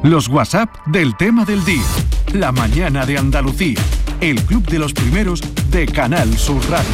Los WhatsApp del tema del día. La mañana de Andalucía. El club de los primeros de Canal Sur Radio.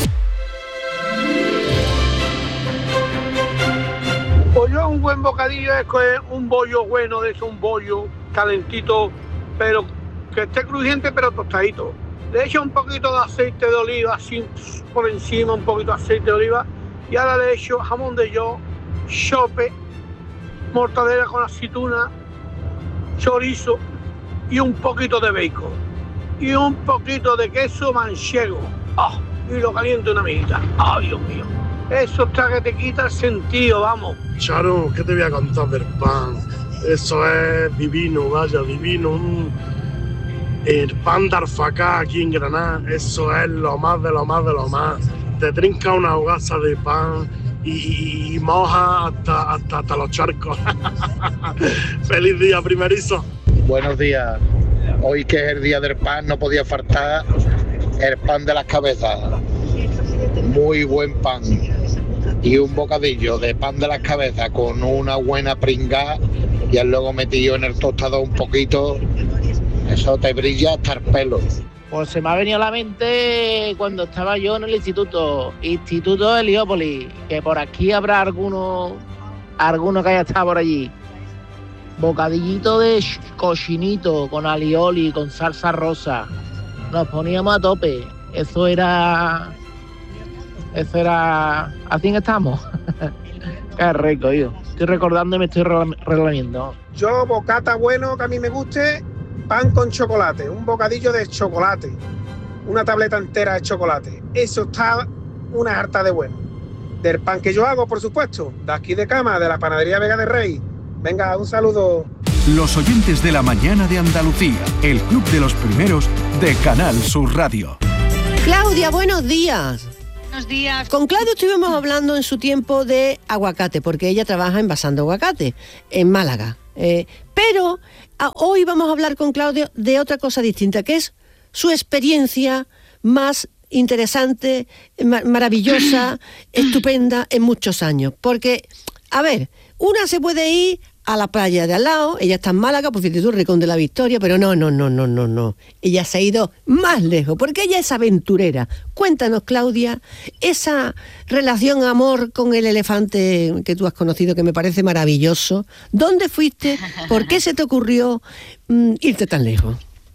Pues yo un buen bocadillo es un bollo bueno, de eso, un bollo calentito, pero que esté crujiente pero tostadito. Le echo un poquito de aceite de oliva, así por encima, un poquito de aceite de oliva, y ahora le echo jamón de york, chope, mortadela con aceituna, chorizo y un poquito de bacon y un poquito de queso manchego. ¡Oh! Y lo caliento una amiguita. ¡Ay, Dios mío! Eso está que te quita el sentido, vamos. Charo, ¿qué te voy a contar del pan? Eso es divino, vaya, divino. El pan de Alfacá aquí en Granada, eso es lo más de lo más de lo más. Te trinca una hogaza de pan y moja hasta los charcos. ¡Feliz día, primerizo! Buenos días. Hoy que es el día del pan, no podía faltar el pan de las cabezas. Muy buen pan. Y un bocadillo de pan de las cabezas con una buena pringá y luego metido en el tostador un poquito. Eso te brilla hasta el pelo. Pues se me ha venido a la mente cuando estaba yo en el Instituto de Heliópolis, que por aquí habrá alguno que haya estado por allí. Bocadillito de cochinito con alioli, con salsa rosa. Nos poníamos a tope. Eso era... Así estamos. Qué rico, yo. Estoy recordando y me estoy relamiendo. Yo, bocata bueno que a mí me guste, pan con chocolate, un bocadillo de chocolate, una tableta entera de chocolate. Eso está una harta de bueno. Del pan que yo hago, por supuesto, de aquí de Cama, de la panadería Vega de Rey. Venga, un saludo. Los oyentes de la mañana de Andalucía, el club de los primeros de Canal Sur Radio. Claudia, buenos días. Buenos días. Con Claudia estuvimos hablando en su tiempo de aguacate, porque ella trabaja envasando aguacate en Málaga. Pero hoy vamos a hablar con Claudia de otra cosa distinta, que es su experiencia más interesante, maravillosa, estupenda en muchos años. Porque, a ver, una se puede ir a la playa de al lado, ella está en Málaga, pues fíjate tú, Rincón de la Victoria, pero no. Ella se ha ido más lejos, porque ella es aventurera. Cuéntanos, Claudia, esa relación amor con el elefante que tú has conocido, que me parece maravilloso. ¿Dónde fuiste? ¿Por qué se te ocurrió irte tan lejos?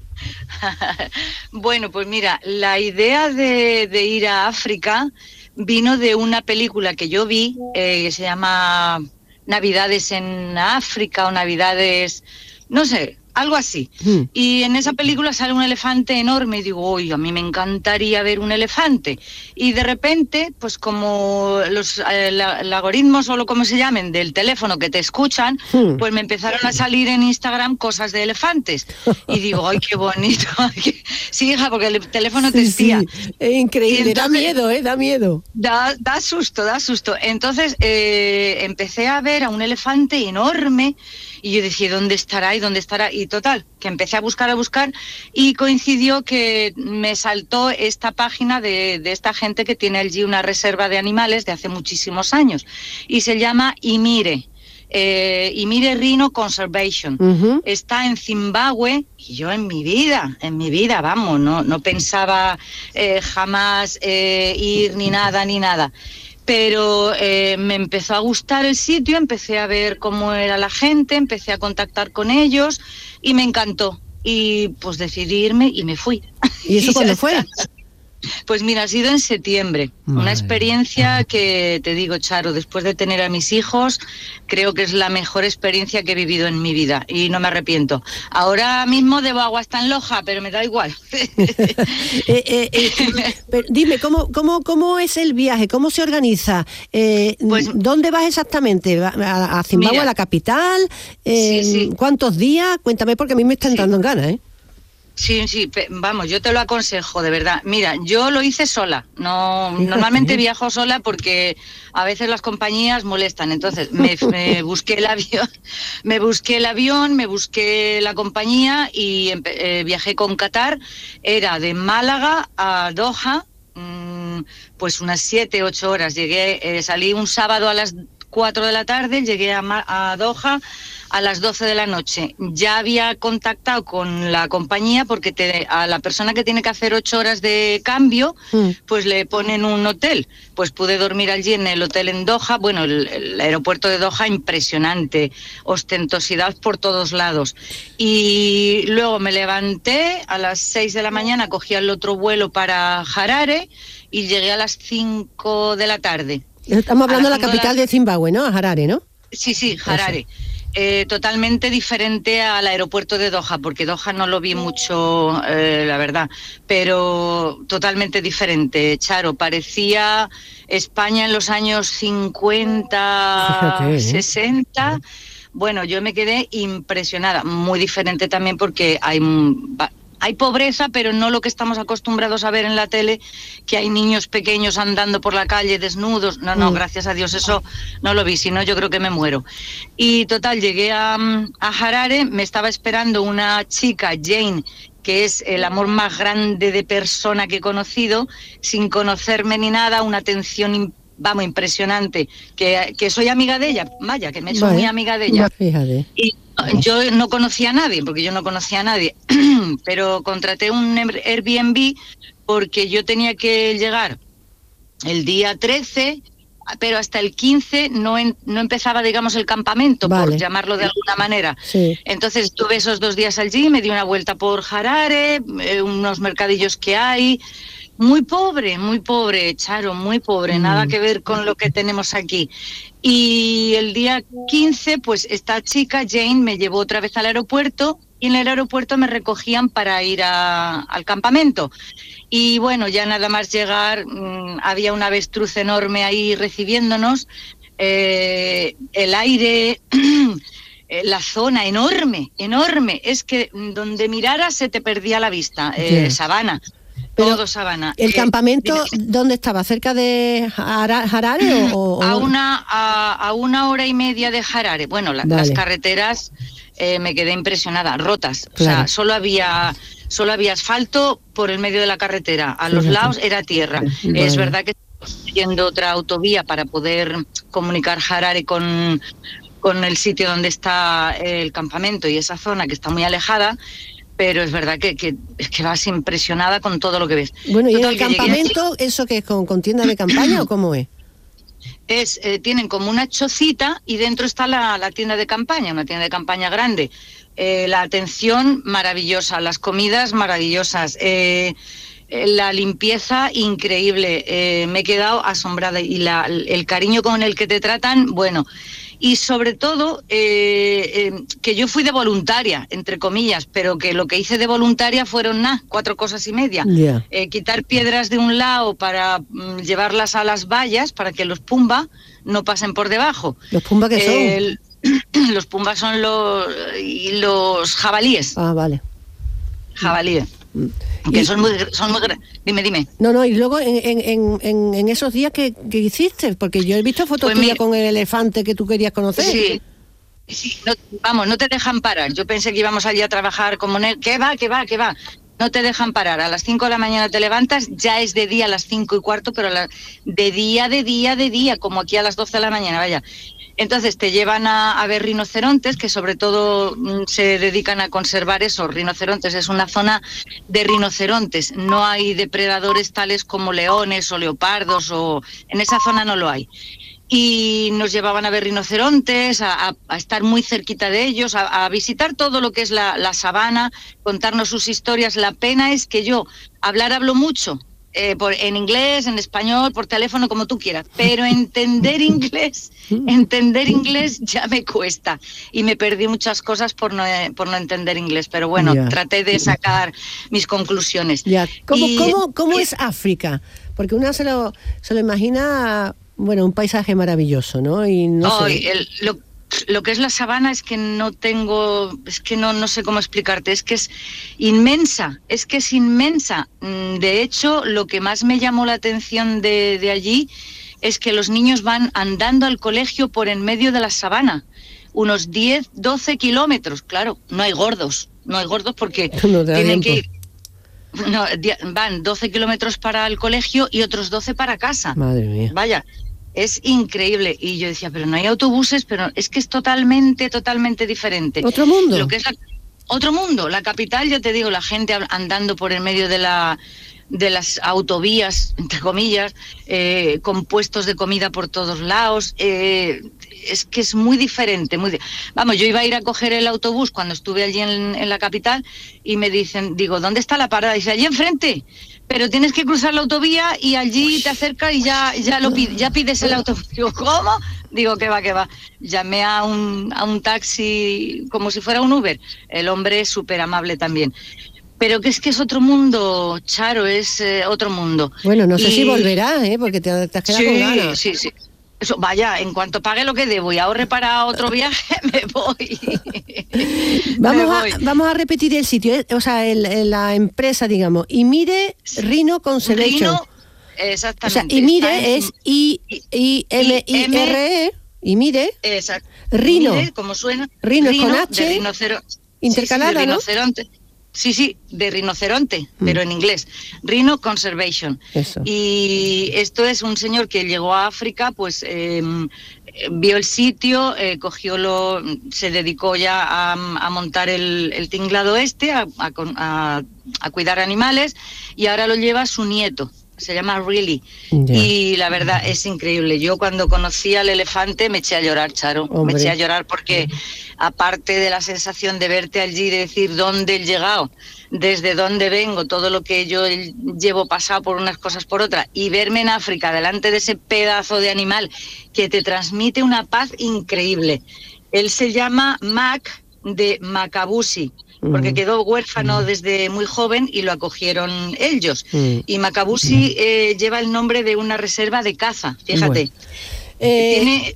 Bueno, pues mira, la idea de ir a África vino de una película que yo vi, que se llama Navidades en África o Navidades, no sé, algo así. Y en esa película sale un elefante enorme y digo, uy, a mí me encantaría ver un elefante. Y de repente, pues como los algoritmos o lo como se llamen del teléfono que te escuchan, pues me empezaron a salir en Instagram cosas de elefantes. Y digo, ay, qué bonito. Sí, hija, porque el teléfono te espía. Sí, es increíble, entonces, da miedo. Da susto. Entonces empecé a ver a un elefante enorme y yo decía, ¿dónde estará? Y total, que empecé a buscar y coincidió que me saltó esta página de esta gente que tiene allí una reserva de animales de hace muchísimos años y se llama IMIRE. IMIRE Rhino Conservation. Está en Zimbabue y yo en mi vida, vamos, no pensaba jamás ir ni nada. Pero me empezó a gustar el sitio, empecé a ver cómo era la gente, empecé a contactar con ellos y me encantó. Y pues decidí irme y me fui. ¿Y eso cuándo fue? Pues mira, ha sido en septiembre. Una experiencia que, te digo, Charo, después de tener a mis hijos, creo que es la mejor experiencia que he vivido en mi vida y no me arrepiento. Ahora mismo debo agua hasta en Loja, pero me da igual. Pero dime, ¿cómo es el viaje? ¿Cómo se organiza? Pues, ¿dónde vas exactamente? ¿A Zimbabue, mira, a la capital? Sí. ¿Cuántos días? Cuéntame, porque a mí me están dando en ganas, ¿eh? Sí, vamos, yo te lo aconsejo, de verdad. Mira, yo lo hice sola. Normalmente viajo sola porque a veces las compañías molestan. Entonces me busqué el avión, me busqué la compañía y viajé con Qatar. Era de Málaga a Doha, pues unas 7-8 horas. Salí un sábado a las 4 de la tarde, llegué a Doha a las 12 de la noche. Ya había contactado con la compañía porque a la persona que tiene que hacer 8 horas de cambio, pues le ponen un hotel. Pues pude dormir allí en el hotel en Doha. Bueno, el aeropuerto de Doha impresionante, ostentosidad por todos lados. Y luego me levanté a las 6 de la mañana, cogí el otro vuelo para Harare y llegué a las 5 de la tarde. Estamos hablando de la capital de Zimbabue, ¿no? A Harare, ¿no? Sí, Harare. Totalmente diferente al aeropuerto de Doha, porque Doha no lo vi mucho, la verdad, pero totalmente diferente, Charo. Parecía España en los años 50, fíjate, 60. Bueno, yo me quedé impresionada. Muy diferente también porque hay pobreza, pero no lo que estamos acostumbrados a ver en la tele, que hay niños pequeños andando por la calle desnudos. No, gracias a Dios eso no lo vi, si no yo creo que me muero. Y total, llegué a Harare, me estaba esperando una chica, Jane, que es el amor más grande de persona que he conocido, sin conocerme ni nada, una atención impresionante, que soy amiga de ella, vaya, que me he hecho muy amiga de ella. Fíjate. Y yo no conocía a nadie, pero contraté un Airbnb porque yo tenía que llegar el día 13, pero hasta el 15 no empezaba, digamos, el campamento, por llamarlo de alguna manera. Sí. Entonces estuve esos 2 días allí, me di una vuelta por Harare, unos mercadillos que hay. Muy pobre, Charo, muy pobre, nada que ver con lo que tenemos aquí. Y el día 15, pues esta chica, Jane, me llevó otra vez al aeropuerto y en el aeropuerto me recogían para ir al campamento. Y bueno, ya nada más llegar, había un avestruz enorme ahí recibiéndonos, el aire... la zona enorme, es que donde miraras se te perdía la vista, sabana. Pero todo sabana. ¿El campamento dónde estaba? ¿Cerca de Harare o a una hora y media de Harare? Bueno, las carreteras me quedé impresionada, rotas. Claro. O sea, solo había asfalto por el medio de la carretera. A los lados era tierra. Es verdad que estoy haciendo otra autovía para poder comunicar Harare con el sitio donde está el campamento y esa zona que está muy alejada. Pero es verdad que vas impresionada con todo lo que ves. Bueno, ¿y en el campamento eso qué es? ¿Con tienda de campaña o cómo es? Tienen como una chocita y dentro está la tienda de campaña, una tienda de campaña grande. La atención maravillosa, las comidas maravillosas, la limpieza increíble. Me he quedado asombrada y el cariño con el que te tratan, bueno... Y sobre todo, que yo fui de voluntaria, entre comillas, pero que lo que hice de voluntaria fueron 4 cosas y media. Yeah. Quitar piedras de un lado para llevarlas a las vallas, para que los pumba no pasen por debajo. ¿Los pumba qué son? Los pumbas son los jabalíes. Ah, vale. Jabalíes. Que son muy dime. No, y luego en esos días que hiciste, porque yo he visto fotos tuyas con el elefante que tú querías conocer. Sí, no te dejan parar. Yo pensé que íbamos allí a trabajar como... ¿Qué va? No te dejan parar. A las 5 de la mañana te levantas, ya es de día a las 5:15, pero de día, como aquí a las 12 de la mañana, vaya. Entonces te llevan a ver rinocerontes, que sobre todo se dedican a conservar esos rinocerontes. Es una zona de rinocerontes, no hay depredadores tales como leones o leopardos, en esa zona no lo hay. Y nos llevaban a ver rinocerontes, a estar muy cerquita de ellos, a visitar todo lo que es la sabana, contarnos sus historias. La pena es que yo hablo mucho. En inglés, en español, por teléfono, como tú quieras, pero entender inglés ya me cuesta y me perdí muchas cosas por no entender inglés, pero bueno, traté de sacar mis conclusiones. ¿Cómo es África? Porque una se lo imagina, bueno, un paisaje maravilloso, ¿no? Y no sé. Lo que es la sabana es que no sé cómo explicarte, es que es inmensa. De hecho, lo que más me llamó la atención de allí es que los niños van andando al colegio por en medio de la sabana, unos 10, 12 kilómetros, claro, no hay gordos porque tienen que ir. No, van 12 kilómetros para el colegio y otros 12 para casa. Madre mía. Vaya. Es increíble. Y yo decía, pero no hay autobuses, pero es que es totalmente diferente. Otro mundo. Lo que es otro mundo. La capital, ya te digo, la gente andando por el medio de las autovías, entre comillas, con puestos de comida por todos lados. Es que es muy diferente. Vamos, yo iba a ir a coger el autobús cuando estuve allí en la capital y me dicen, digo, ¿dónde está la parada? Dice, allí enfrente. Pero tienes que cruzar la autovía y allí te acercas y ya pides el autobús. Digo, ¿cómo? Digo, que va. Llamé a un taxi como si fuera un Uber. El hombre es súper amable también. Pero que es otro mundo, Charo, es otro mundo. Bueno, no sé si volverás, porque te has quedado con ganas. Sí. Eso, vaya, en cuanto pague lo que debo y ahorre para otro viaje, me voy. Vamos a repetir el sitio, o sea, la empresa, digamos. Imire Rhino Conservation. Rhino, exactamente. O sea, Imire es I-M-I-R-E. Imire. Exacto. Rhino. Imire, como suena. Rhino es con H. De rinoceronte. Intercalada, de rinoceronte. ¿no? Sí, de rinoceronte, pero en inglés. Rhino Conservation. Eso. Y esto es un señor que llegó a África, pues vio el sitio, se dedicó ya a montar el tinglado a cuidar animales, y ahora lo lleva su nieto. Se llama Really. Yeah. Y la verdad es increíble. Yo cuando conocí al elefante me eché a llorar, Charo. Hombre. Me eché a llorar porque aparte de la sensación de verte allí, de decir dónde he llegado, desde dónde vengo, todo lo que yo llevo pasado por unas cosas por otras, y verme en África delante de ese pedazo de animal que te transmite una paz increíble. Él se llama Mac de Macabusi, porque quedó huérfano desde muy joven y lo acogieron ellos. Y Macabusi lleva el nombre de una reserva de caza, fíjate. Bueno.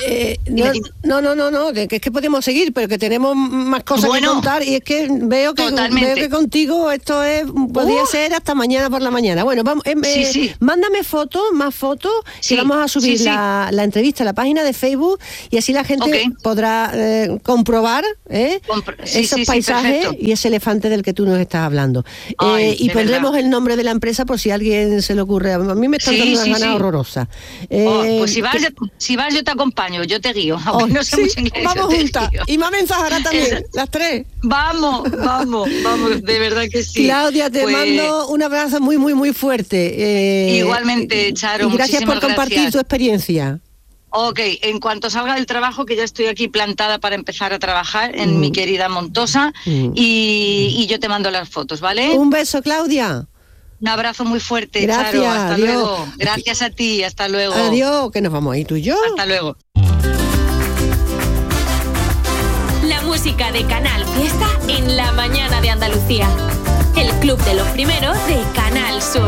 No, que es que podemos seguir, pero que tenemos más cosas que contar, y es que veo que contigo esto podría ser hasta mañana por la mañana. Bueno, vamos, mándame más fotos, que vamos a subir la entrevista a la página de Facebook, y así la gente podrá comprobar esos paisajes y ese elefante del que tú nos estás hablando. Y pondremos el nombre de la empresa por si a alguien se le ocurre. A mí me están dando unas ganas horrorosas. Pues si vas yo te acompaño. Yo te guío, aunque no sé mucho inglés. Vamos juntas. Y Mamá Ensahara también, las tres. Vamos, de verdad que sí. Claudia, te mando un abrazo muy, muy, muy fuerte. Igualmente, Charo. Y gracias por compartir tu experiencia. Ok, en cuanto salga del trabajo, que ya estoy aquí plantada para empezar a trabajar en mi querida Montosa, y yo te mando las fotos, ¿vale? Un beso, Claudia. Un abrazo muy fuerte, gracias, Charo. Hasta adiós. Luego. Gracias a ti, hasta luego. Adiós, que nos vamos ahí tú y yo. Hasta luego. La música de Canal Fiesta en la mañana de Andalucía. El club de los primeros de Canal Sur.